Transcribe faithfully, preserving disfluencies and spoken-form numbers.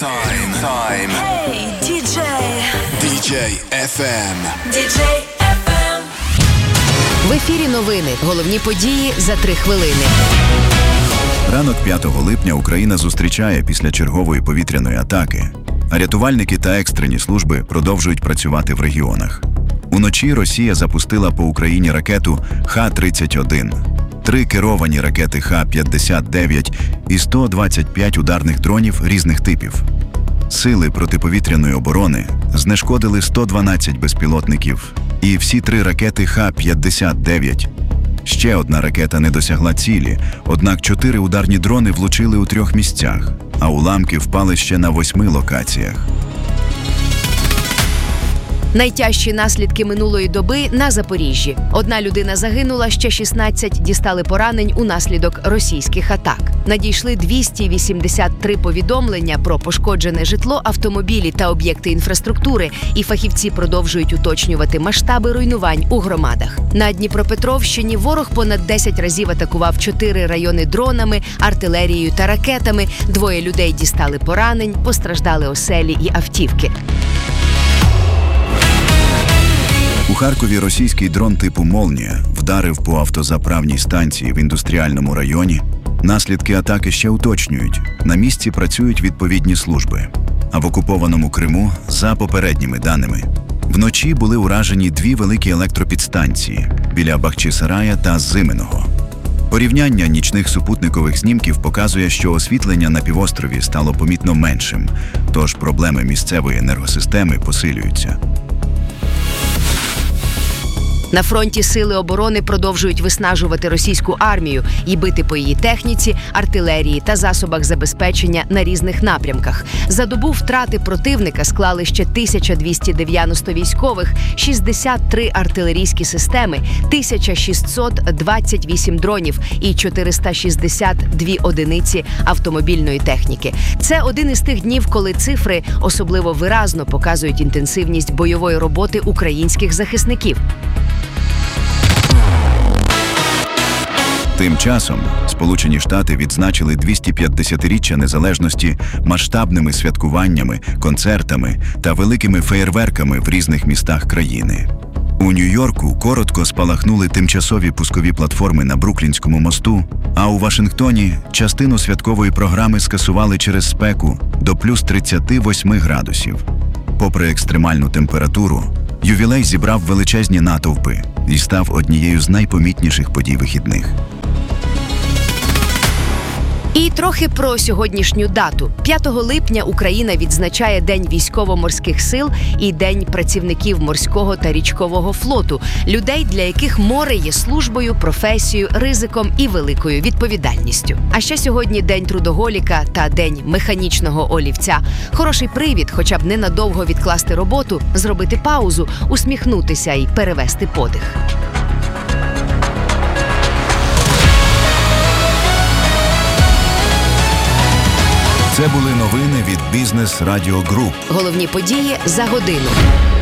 Time. Time. Hey, діджей. діджей еф ем. діджей еф ем. В ефірі новини. Головні події за три хвилини. Ранок п'ятого липня Україна зустрічає після чергової повітряної атаки, а рятувальники та екстрені служби продовжують працювати в регіонах. Уночі Росія запустила по Україні ракету Х тридцять один, три керовані ракети Х п'ятдесят дев'ять і сто двадцять п'ять ударних дронів різних типів. Сили протиповітряної оборони знешкодили сто дванадцять безпілотників і всі три ракети Х п'ятдесят дев'ять. Ще одна ракета не досягла цілі, однак чотири ударні дрони влучили у трьох місцях, а уламки впали ще на восьми локаціях. Найтяжчі наслідки минулої доби на Запоріжжі. Одна людина загинула, ще шістнадцять дістали поранень унаслідок російських атак. Надійшли двісті вісімдесят три повідомлення про пошкоджене житло, автомобілі та об'єкти інфраструктури, і фахівці продовжують уточнювати масштаби руйнувань у громадах. На Дніпропетровщині ворог понад десять разів атакував чотири райони дронами, артилерією та ракетами. Двоє людей дістали поранень, постраждали оселі і автівки. У Харкові російський дрон типу «Молнія» вдарив по автозаправній станції в індустріальному районі. Наслідки атаки ще уточнюють. На місці працюють відповідні служби. А в окупованому Криму, за попередніми даними, вночі були уражені дві великі електропідстанції біля Бахчисарая та Зименого. Порівняння нічних супутникових знімків показує, що освітлення на півострові стало помітно меншим, тож проблеми місцевої енергосистеми посилюються. На фронті сили оборони продовжують виснажувати російську армію і бити по її техніці, артилерії та засобах забезпечення на різних напрямках. За добу втрати противника склали ще тисяча двісті дев'яносто військових, шістдесят три артилерійські системи, тисяча шістсот двадцять вісім дронів і чотириста шістдесят дві одиниці автомобільної техніки. Це один із тих днів, коли цифри особливо виразно показують інтенсивність бойової роботи українських захисників. Тим часом Сполучені Штати відзначили двісті п'ятдесятиріччя незалежності масштабними святкуваннями, концертами та великими феєрверками в різних містах країни. У Нью-Йорку коротко спалахнули тимчасові пускові платформи на Бруклінському мосту, а у Вашингтоні частину святкової програми скасували через спеку до плюс тридцять вісім градусів. Попри екстремальну температуру, ювілей зібрав величезні натовпи і став однією з найпомітніших подій вихідних. І трохи про сьогоднішню дату. п'ятого липня Україна відзначає День військово-морських сил і День працівників морського та річкового флоту, людей, для яких море є службою, професією, ризиком і великою відповідальністю. А ще сьогодні День трудоголіка та День механічного олівця. Хороший привід, хоча б ненадовго відкласти роботу, зробити паузу, усміхнутися і перевести подих. Це були новини від Бізнес Радіо Груп. Головні події за годину.